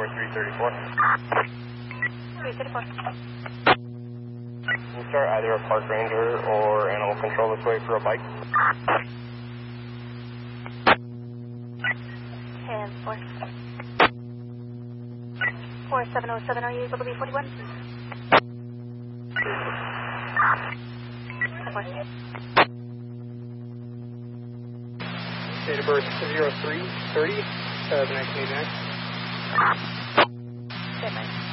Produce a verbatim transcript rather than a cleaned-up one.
three thirty-four. three thirty-four. We'll start either a park ranger or animal control this way for a bike. And four. four seven oh seven, are you able to be forty-one? four. Date of birth zero three thirty, uh, nineteen eighty-nine. Stand by.